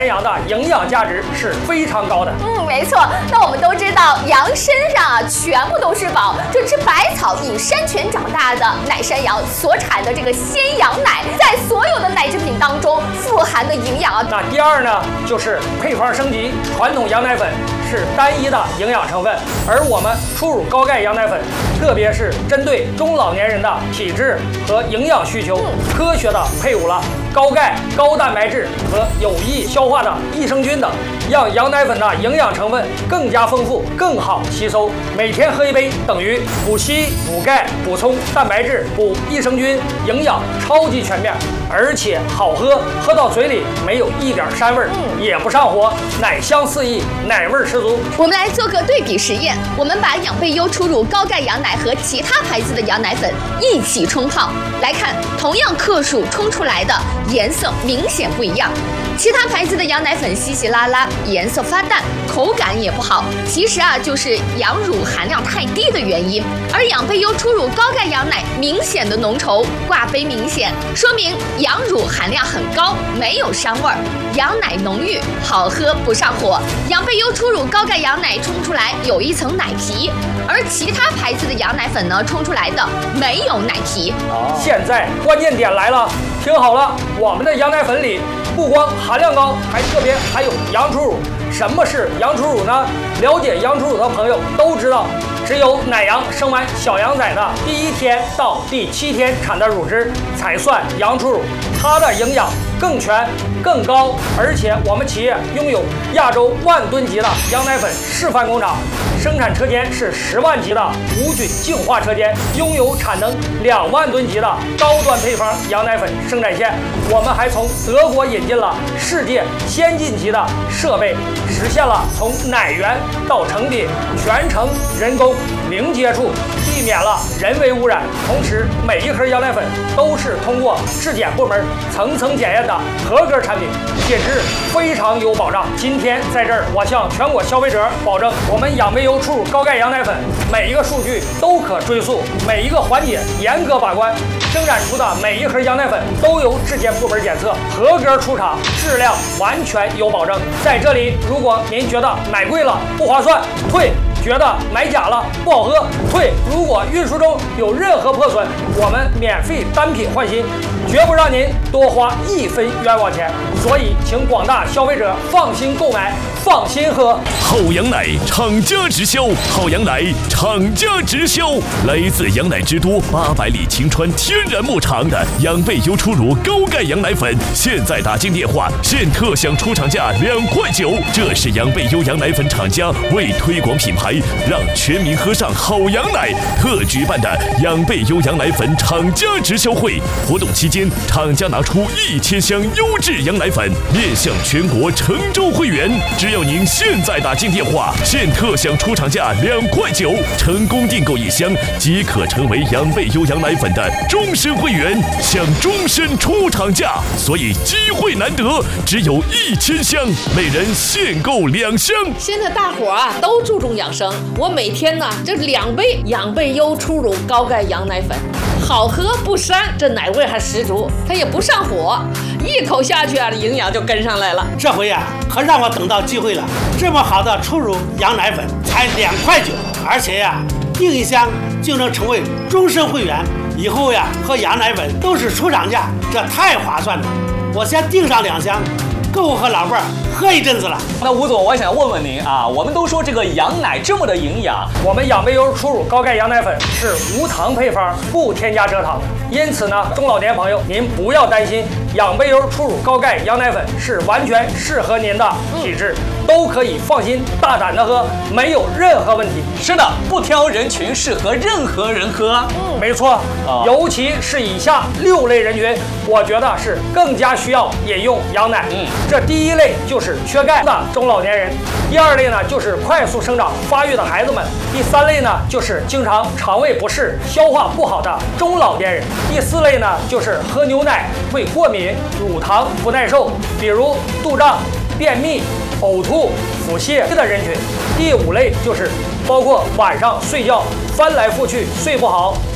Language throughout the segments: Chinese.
羊的营养价值是非常高的。 没错。那我们都知道，羊身上全部都是宝。这吃百草饮山泉长大的奶山羊所产的这个鲜羊奶，在所有的奶制品当中富含的营养那第二呢，就是配方升级，传统羊奶粉是单一的营养成分，而我们初乳高钙羊奶粉，特别是针对中老年人的体质和营养需求，科学的配伍了高钙、高蛋白质和有益消化的益生菌等，让羊奶粉的营养成分更加丰富，更好吸收。每天喝一杯，等于补硒、补钙、补充蛋白质、补益生菌，营养超级全面，而且好喝，喝到嘴里没有一点膻味儿，也不上火，奶香四溢，奶味十足。 我们来做个对比实验，我们把养贝优初乳高钙羊奶和其他牌子的羊奶粉一起冲泡，来看同样克数冲出来的颜色明显不一样。其他牌子的羊奶粉稀稀拉拉，颜色发淡，口感也不好，其实就是羊乳含量太低的原因。而养贝优初乳高钙羊奶明显的浓稠，挂杯明显，说明羊乳含量很高，没有膻味儿，羊奶浓郁，好喝不上火。养贝优初乳高钙羊奶冲出来有一层奶皮，而其他牌子的羊奶粉呢，冲出来的没有奶皮。 现在关键点来了，听好了，我们的羊奶粉里不光含量高，还特别含有羊初乳。什么是羊初乳呢？了解羊初乳的朋友都知道，只有奶羊生完小羊崽的第1天到第7天产的乳汁才算羊初乳，它的营养更全、更高，而且我们企业拥有亚洲万吨级的羊奶粉示范工厂，生产车间是10万级的无菌净化车间，拥有产能2万吨级的高端配方羊奶粉生产线。我们还从德国引进了世界先进级的设备，实现了从奶源到成品全程人工零接触，避免了人为污染。同时，每一盒羊奶粉都是通过质检部门层层检验的合格产品，品质非常有保障。今天在这儿，我向全国消费者保证，我们养贝优初乳高钙羊奶粉每一个数据都可追溯，每一个环节严格把关，生产出的每一盒羊奶粉都由质检部门检测合格出厂，质量完全有保证。在这里，如果您觉得买贵了不划算，退；觉得买假了不好喝，退。如果运输中有任何破损，我们免费单品换新，绝不让您多花1分冤枉钱。所以，请广大消费者放心购买，放心喝。 好羊奶厂家直销，好羊奶厂家直销，来自羊奶之都800里晴川天然牧场的养贝优初乳高钙羊奶粉，现在打进电话，现特享出厂价2块9。这是养贝优羊奶粉厂家为推广品牌，让全民喝上好羊奶特举办的养贝优羊奶粉厂家直销会。活动期间，厂家拿出1000箱优质羊奶粉面向全国成州会员，只要您现在打进电话，现特享出厂价2块9，成功订购1箱即可成为养贝优羊奶粉的终身会员，享终身出厂价。所以机会难得，只有1000箱，每人限购2箱。 现在大伙都注重养生，我每天呢这2杯养贝优初乳高钙羊奶粉，好喝不膻，这奶味还十足，它也不上火，一口下去营养就跟上来了。 这回可让我等到机会了，这么好的初乳羊奶粉才2块9，而且订1箱就能成为终身会员，以后喝羊奶粉都是出厂价，这太划算了。我先订上2箱，够我和老伴喝一阵子了。 那吴总，我想问问您我们都说这个羊奶这么的营养， 我们养贝优初乳高钙羊奶粉是无糖配方，不添加蔗糖，因此呢，中老年朋友您不要担心，养贝优初乳高钙羊奶粉是完全适合您的体质，都可以放心大胆的喝，没有任何问题。 是的，不挑人群，适合任何人喝。 没错，尤其是以下6类人群，我觉得是更加需要饮用羊奶。这第1类就是缺钙的中老年人，第2类呢就是快速生长发育的孩子们，第3类呢就是经常肠胃不适、消化不好的中老年人，第4类呢就是喝牛奶会过敏、乳糖不耐受，比如肚胀、便秘、呕吐、腹泻的人群。第5类就是包括晚上睡觉翻来覆去睡不好、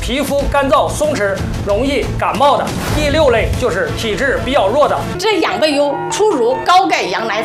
皮肤干燥松弛，容易感冒的。第6类就是体质比较弱的。 这养倍优初乳高钙羊奶粉